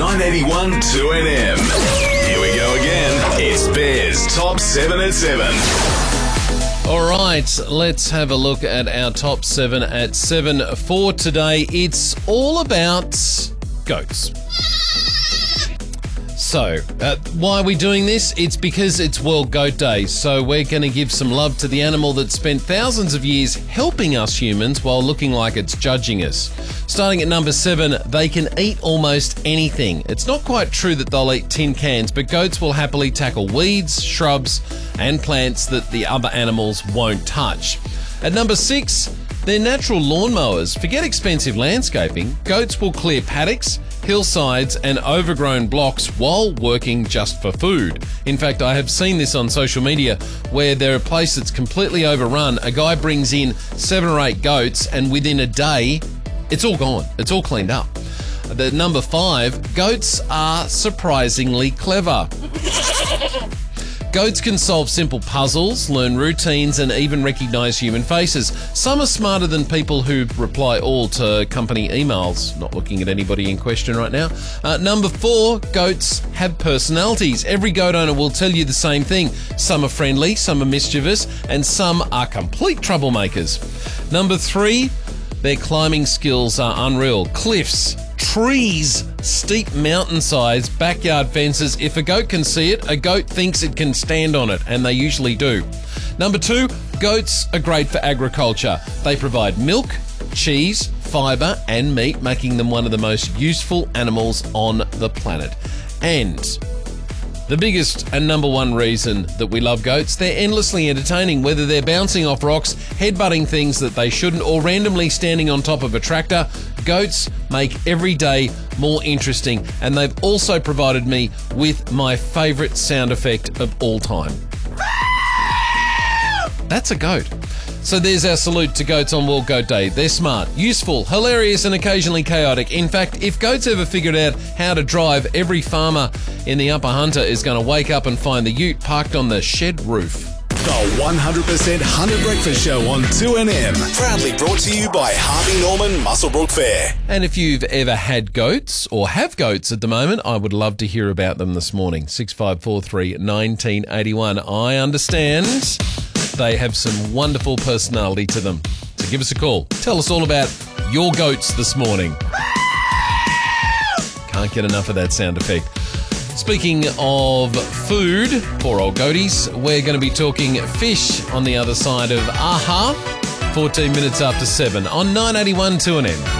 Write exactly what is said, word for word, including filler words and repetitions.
nine eighty-one two N M. Here we go again. It's Bears Top seven at seven. All right, let's have a look at our top seven at seven for today. It's all about goats. So, uh, why are we doing this? It's because it's World Goat Day, so we're going to give some love to the animal that spent thousands of years helping us humans while looking like it's judging us. Starting at number seven, they can eat almost anything. It's not quite true that they'll eat tin cans, but goats will happily tackle weeds, shrubs, and plants that the other animals won't touch. At number six, they're natural lawnmowers. Forget expensive landscaping. Goats will clear paddocks, hillsides and overgrown blocks while working just for food. In fact, I have seen this on social media where there are a place that's completely overrun. A guy brings in seven or eight goats and within a day, it's all gone. It's all cleaned up. The number five, goats are surprisingly clever. Goats can solve simple puzzles, learn routines, and even recognise human faces. Some are smarter than people who reply all to company emails. Not looking at anybody in question right now. Uh, number four, goats have personalities. Every goat owner will tell you the same thing. Some are friendly, some are mischievous, and some are complete troublemakers. Number three, their climbing skills are unreal. Cliffs, trees, steep mountainsides, backyard fences. If a goat can see it, a goat thinks it can stand on it, and they usually do. Number two, goats are great for agriculture. They provide milk, cheese, fibre, and meat, making them one of the most useful animals on the planet. And the biggest and number one reason that we love goats, they're endlessly entertaining, whether they're bouncing off rocks, headbutting things that they shouldn't, or randomly standing on top of a tractor. Goats make every day more interesting, and they've also provided me with my favourite sound effect of all time. That's a goat. So there's our salute to goats on World Goat Day. They're smart, useful, hilarious, and occasionally chaotic. In fact, if goats ever figured out how to drive, every farmer in the Upper Hunter is going to wake up and find the ute parked on the shed roof. The one hundred percent Hunter Breakfast Show on two N M. Proudly brought to you by Harvey Norman Muswellbrook Fair. And if you've ever had goats or have goats at the moment, I would love to hear about them this morning. six five four three, one nine eight one. I understand they have some wonderful personality to them. So give us a call. Tell us all about your goats this morning. Can't get enough of that sound effect. Speaking of food, poor old goaties, we're going to be talking fish on the other side of AHA. fourteen minutes after seven on nine eighty-one two N M.